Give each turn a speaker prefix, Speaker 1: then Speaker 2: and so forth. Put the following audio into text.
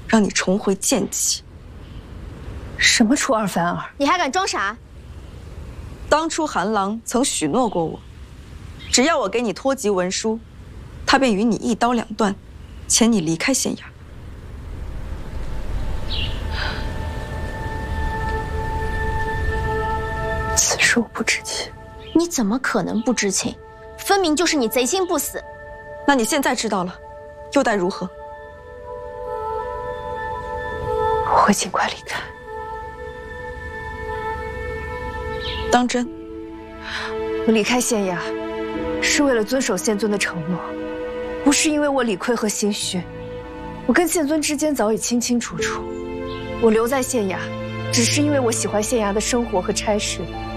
Speaker 1: 让你重回剑气。
Speaker 2: 什么出尔反尔？
Speaker 3: 你还敢装傻？
Speaker 1: 当初韩郎曾许诺过我，只要我给你托籍文书，他便与你一刀两断，遣你离开县衙。
Speaker 2: 此事我不知情。
Speaker 3: 你怎么可能不知情？分明就是你贼心不死。
Speaker 1: 那你现在知道了，又待如何？
Speaker 2: 我会尽快离开。
Speaker 1: 当真？
Speaker 2: 我离开县衙，是为了遵守县尊的承诺，不是因为我理亏和心虚。我跟县尊之间早已清清楚楚。我留在县衙，只是因为我喜欢县衙的生活和差事。